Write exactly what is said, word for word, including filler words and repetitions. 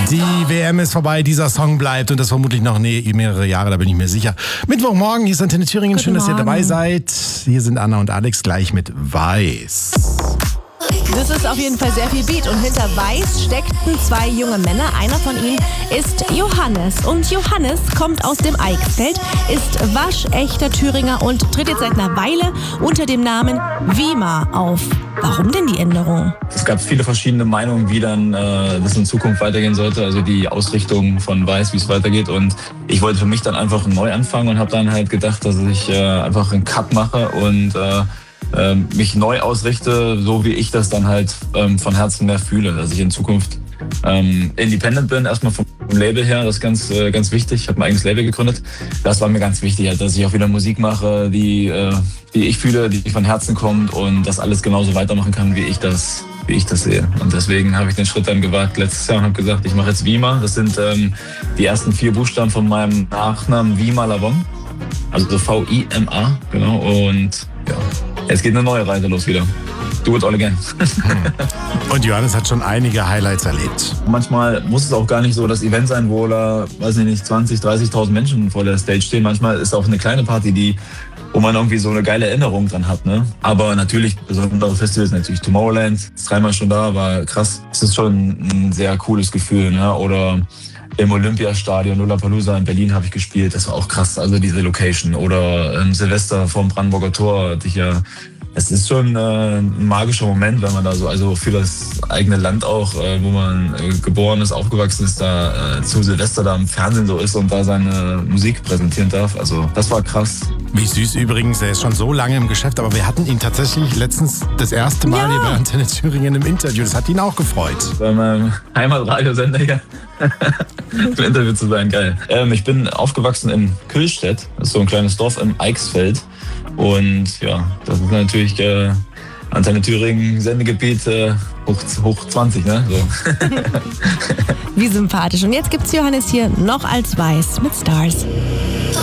Die W M ist vorbei, dieser Song bleibt und das vermutlich noch nee, mehrere Jahre, da bin ich mir sicher. Mittwochmorgen, hier ist Antenne Thüringen, schön, dass ihr dabei seid. Hier sind Anna und Alex gleich mit Weiß. Das ist auf jeden Fall sehr viel Beat und hinter Weiß steckten zwei junge Männer. Einer von ihnen ist Johannes und Johannes kommt aus dem Eichsfeld, ist waschechter Thüringer und tritt jetzt seit einer Weile unter dem Namen Wima auf. Warum denn die Änderung? Es gab viele verschiedene Meinungen, wie dann äh, das in Zukunft weitergehen sollte, also die Ausrichtung von Weiß, wie es weitergeht. Und ich wollte für mich dann einfach neu anfangen und habe dann halt gedacht, dass ich äh, einfach einen Cut mache und äh, äh, mich neu ausrichte, so wie ich das dann halt ähm, von Herzen mehr fühle, dass ich in Zukunft ähm, independent bin, erstmal vom Label her, das ist ganz, äh, ganz wichtig. Ich habe mein eigenes Label gegründet. Das war mir ganz wichtig, halt, dass ich auch wieder Musik mache, die, äh, die ich fühle, die von Herzen kommt und das alles genauso weitermachen kann, wie ich das, wie ich das sehe. Und deswegen habe ich den Schritt dann gewagt letztes Jahr und habe gesagt, ich mache jetzt Wima. Das sind ähm, die ersten vier Buchstaben von meinem Nachnamen Wima Lavon. Also V I M A, genau. Und ja, jetzt geht eine neue Reise los wieder. Do it all again. Und Johannes hat schon einige Highlights erlebt. Manchmal muss es auch gar nicht so das Event sein, wo da, weiß ich nicht, zwanzig, dreißigtausend Menschen vor der Stage stehen. Manchmal ist auch eine kleine Party, die, wo man irgendwie so eine geile Erinnerung dran hat. Ne? Aber natürlich, besondere Festivals, natürlich Tomorrowland, ist dreimal schon da, war krass. Es ist schon ein sehr cooles Gefühl. Ne? Oder im Olympiastadion Lollapalooza in Berlin habe ich gespielt. Das war auch krass, also diese Location. Oder ähm, Silvester vorm Brandenburger Tor hatte ich ja. Es ist schon äh, ein magischer Moment, wenn man da so, also für das eigene Land auch, äh, wo man äh, geboren ist, aufgewachsen ist, da äh, zu Silvester da im Fernsehen so ist und da seine Musik präsentieren darf. Also das war krass. Wie süß übrigens, er ist schon so lange im Geschäft, aber wir hatten ihn tatsächlich letztens das erste Mal Ja. hier bei Antenne Thüringen im Interview. Das hat ihn auch gefreut. Bei meinem Heimatradiosender hier im Interview zu sein, geil. Ähm, ich bin aufgewachsen in Kühlstedt, das ist so ein kleines Dorf im Eichsfeld. Und ja, das ist natürlich äh, Antenne Thüringen, Sendegebiet äh, hoch, hoch zwanzig, ne? So. Wie sympathisch. Und jetzt gibt's Johannes hier noch als Weiß mit Stars.